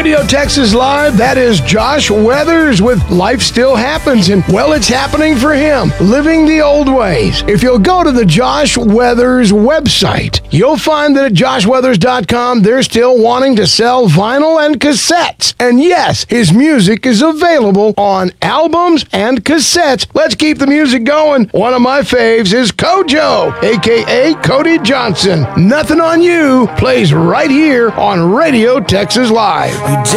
Radio Texas Live, that is Josh Weathers with Life Still Happens, and well, it's happening for him, living the old ways. If you'll go to the Josh Weathers website, you'll find that at joshweathers.com, they're still wanting to sell vinyl and cassettes. And yes, his music is available on albums and cassettes. Let's keep the music going. One of my faves is Kojo, a.k.a. Cody Johnson. Nothing on You plays right here on Radio Texas Live.